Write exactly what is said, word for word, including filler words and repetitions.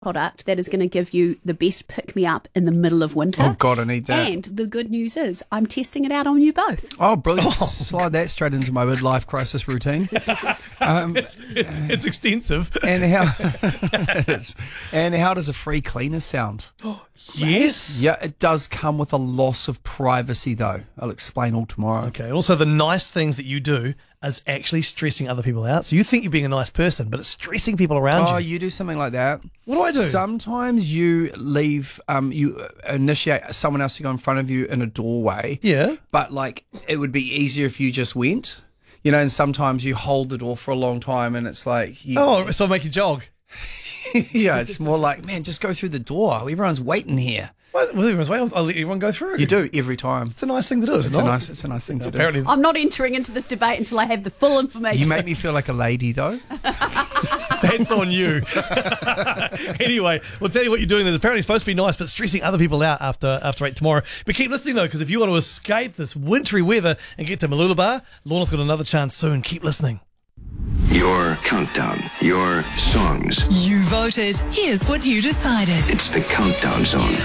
product that is going to give you the best pick-me-up in the middle of winter. Oh, God, I need that. And the good news is I'm testing it out on you both. Oh, brilliant. Oh, slide that straight into my midlife crisis routine. Um, it's, it's extensive. And how, it is. And how does a free cleaner sound? Yes. Yeah, it does come with a loss of privacy, though. I'll explain all tomorrow. Okay. And also, the nice things that you do is actually stressing other people out. So you think you're being a nice person, but it's stressing people around oh, you. Oh, you do something like that? What do I do? Sometimes you leave, um, you initiate someone else to go in front of you in a doorway. Yeah. But, like, it would be easier if you just went. You know, and sometimes you hold the door for a long time and it's like... You, oh, so I make you jog. Yeah, it's more like, man, just go through the door. Everyone's waiting here. Well, everyone's waiting. I'll let everyone go through. You do, every time. It's a nice thing to do, isn't it's it? A nice, it's a nice thing no, to apparently. do. I'm not entering into this debate until I have the full information. You make me feel like a lady, though. That's on you. Anyway, we'll tell you what you're doing. That's apparently supposed to be nice, but stressing other people out after after eight tomorrow. But keep listening, though, because if you want to escape this wintry weather and get to Mooloolaba, Lorna's got another chance soon. Keep listening. Your countdown, your songs. You voted. Here's what you decided. It's the Countdown Zone.